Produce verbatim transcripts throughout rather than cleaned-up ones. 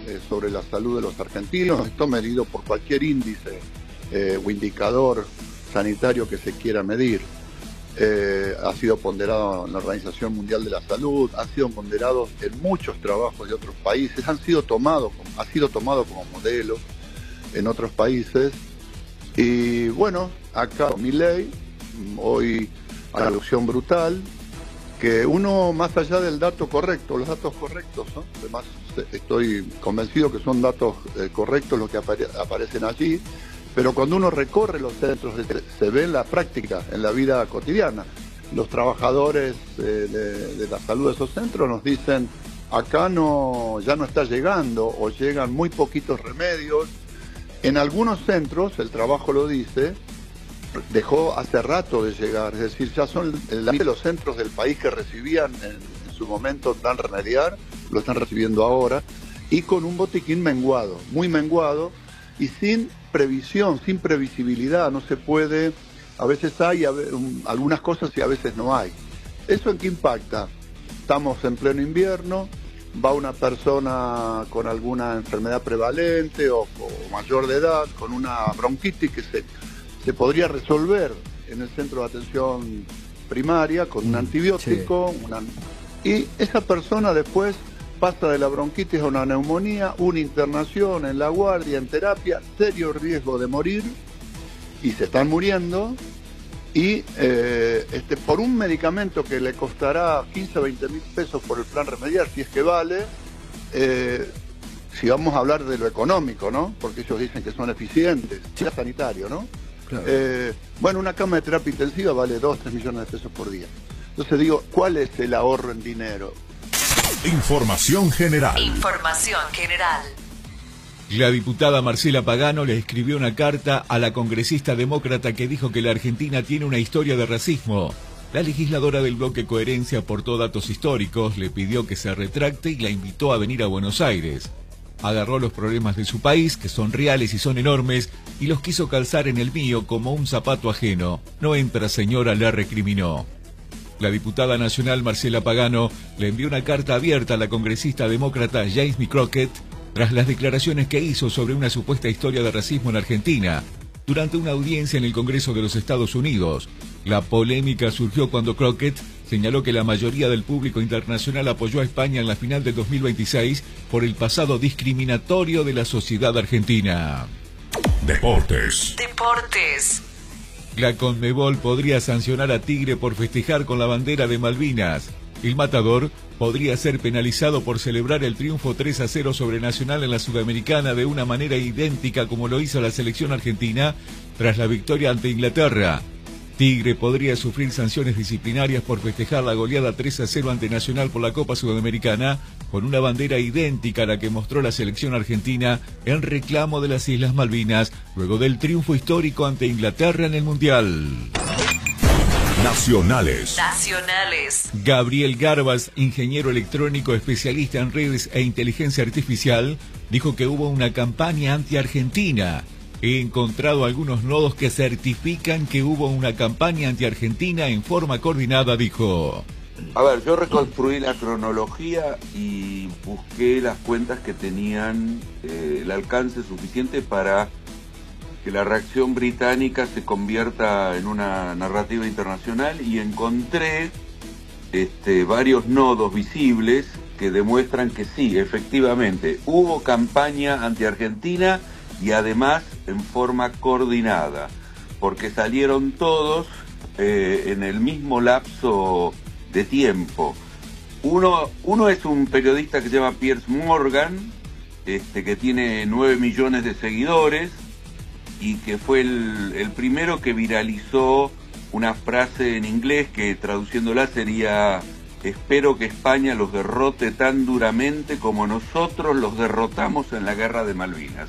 eh, sobre la salud de los argentinos. Esto medido por cualquier índice eh, o indicador sanitario que se quiera medir. Eh, ha sido ponderado en la Organización Mundial de la Salud, ha sido ponderado en muchos trabajos de otros países, han sido tomado, ha sido tomado como modelo en otros países. Y bueno, acá Milei, hoy a la reducción brutal, que uno, más allá del dato correcto, los datos correctos, ¿no? Además estoy convencido que son datos eh, correctos los que apare aparecen allí, pero cuando uno recorre los centros, se ve en la práctica, en la vida cotidiana. Los trabajadores eh, de, de la salud de esos centros nos dicen, acá no, ya no está llegando, o llegan muy poquitos remedios. En algunos centros, el trabajo lo dice, dejó hace rato de llegar, es decir, ya son los centros del país que recibían en, en su momento tan remediar, lo están recibiendo ahora, y con un botiquín menguado, muy menguado, y sin previsión, sin previsibilidad. No se puede, a veces hay a ver, um, algunas cosas y a veces no hay. ¿Eso en qué impacta? Estamos en pleno invierno, va una persona con alguna enfermedad prevalente o, o mayor de edad, con una bronquitis que se, se podría resolver en el centro de atención primaria con un antibiótico, sí. una, y esa persona después pasa de la bronquitis a una neumonía, una internación en la guardia, en terapia, serio riesgo de morir, y se están muriendo, y eh, este, por un medicamento que le costará quince o veinte mil pesos por el plan remediar, si es que vale, eh, si vamos a hablar de lo económico, ¿no? Porque ellos dicen que son eficientes, sí. sanitario, ¿no? Claro. Eh, bueno, una cama de terapia intensiva vale dos, tres millones de pesos por día. Entonces digo, ¿cuál es el ahorro en dinero? Información general. Información general. La diputada Marcela Pagano le escribió una carta a la congresista demócrata que dijo que la Argentina tiene una historia de racismo. La legisladora del bloque Coherencia aportó datos históricos, le pidió que se retracte y la invitó a venir a Buenos Aires. Agarró los problemas de su país, que son reales y son enormes, y los quiso calzar en el mío como un zapato ajeno. No entra, señora, la recriminó. La diputada nacional Marcela Pagano le envió una carta abierta a la congresista demócrata Jamie Crockett tras las declaraciones que hizo sobre una supuesta historia de racismo en Argentina durante una audiencia en el Congreso de los Estados Unidos. La polémica surgió cuando Crockett señaló que la mayoría del público internacional apoyó a España en la final del dos mil veintiséis por el pasado discriminatorio de la sociedad argentina. Deportes. Deportes. La Conmebol podría sancionar a Tigre por festejar con la bandera de Malvinas. El Matador podría ser penalizado por celebrar el triunfo tres a cero sobre Nacional en la Sudamericana de una manera idéntica como lo hizo la selección argentina tras la victoria ante Inglaterra. Tigre podría sufrir sanciones disciplinarias por festejar la goleada tres a cero ante Nacional por la Copa Sudamericana con una bandera idéntica a la que mostró la selección argentina en reclamo de las Islas Malvinas luego del triunfo histórico ante Inglaterra en el Mundial. Nacionales. Nacionales. Gabriel Garbas, ingeniero electrónico especialista en redes e inteligencia artificial, dijo que hubo una campaña anti-argentina. He encontrado algunos nodos que certifican que hubo una campaña anti-argentina en forma coordinada, dijo. A ver, yo reconstruí la cronología y busqué las cuentas que tenían eh, el alcance suficiente para que la reacción británica se convierta en una narrativa internacional, y encontré este, varios nodos visibles que demuestran que sí, efectivamente, hubo campaña anti-argentina y además en forma coordinada, porque salieron todos eh, en el mismo lapso de tiempo. Uno, uno es un periodista que se llama Piers Morgan, este, que tiene nueve millones de seguidores, y que fue el, el primero que viralizó una frase en inglés que traduciéndola sería: espero que España los derrote tan duramente como nosotros los derrotamos en la guerra de Malvinas.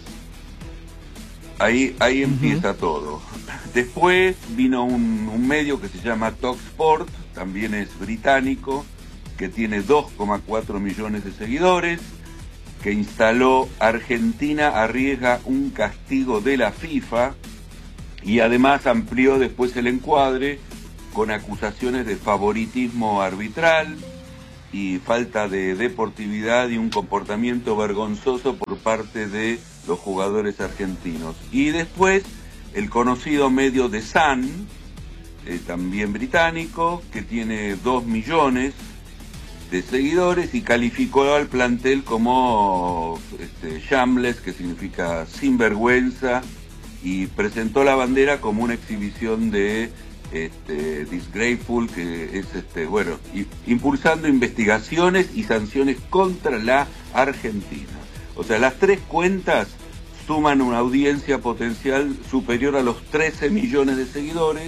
Ahí, ahí empieza uh-huh. todo. Después vino un, un medio que se llama Talksport, también es británico, que tiene dos coma cuatro millones de seguidores, que instaló Argentina arriesga un castigo de la FIFA, y además amplió después el encuadre con acusaciones de favoritismo arbitral y falta de deportividad y un comportamiento vergonzoso por parte de los jugadores argentinos. Y después el conocido medio The Sun, eh, también británico, que tiene dos millones de seguidores y calificó al plantel como este, shambles, que significa sinvergüenza, y presentó la bandera como una exhibición de este, disgraceful, que es este, bueno, y, impulsando investigaciones y sanciones contra la Argentina. O sea, las tres cuentas suman una audiencia potencial superior a los trece millones de seguidores,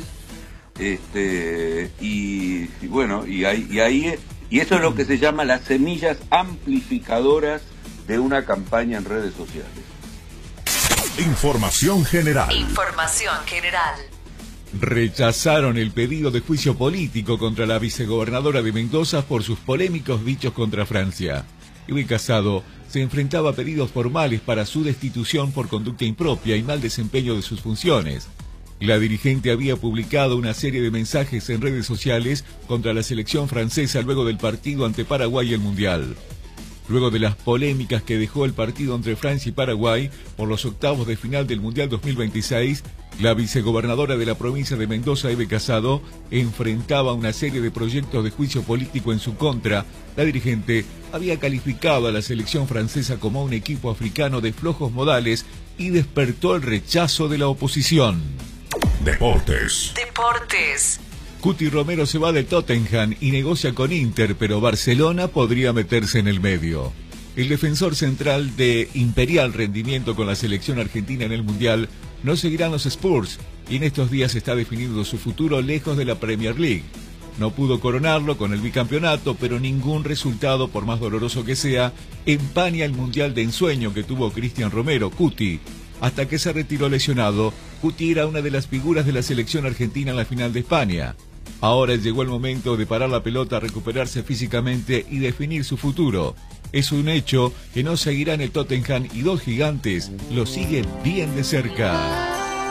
este, y, y bueno, y ahí, y ahí y eso es lo que se llama las semillas amplificadoras de una campaña en redes sociales. Información general. Información general. Rechazaron el pedido de juicio político contra la vicegobernadora de Mendoza por sus polémicos dichos contra Francia. Eve Casado se enfrentaba a pedidos formales para su destitución por conducta impropia y mal desempeño de sus funciones. La dirigente había publicado una serie de mensajes en redes sociales contra la selección francesa luego del partido ante Paraguay y el Mundial. Luego de las polémicas que dejó el partido entre Francia y Paraguay por los octavos de final del Mundial dos mil veintiséis, la vicegobernadora de la provincia de Mendoza, Eve Casado, enfrentaba una serie de proyectos de juicio político en su contra. La dirigente había calificado a la selección francesa como un equipo africano de flojos modales y despertó el rechazo de la oposición. Deportes. Deportes. Cuti Romero se va del Tottenham y negocia con Inter, pero Barcelona podría meterse en el medio. El defensor central de imperial rendimiento con la selección argentina en el Mundial no seguirá en los Spurs y en estos días está definiendo su futuro lejos de la Premier League. No pudo coronarlo con el bicampeonato, pero ningún resultado, por más doloroso que sea, empaña el Mundial de ensueño que tuvo Cristian Romero, Cuti. Hasta que se retiró lesionado, Cuti era una de las figuras de la selección argentina en la final de España. Ahora llegó el momento de parar la pelota, recuperarse físicamente y definir su futuro. Es un hecho que no seguirá en el Tottenham y dos gigantes lo siguen bien de cerca.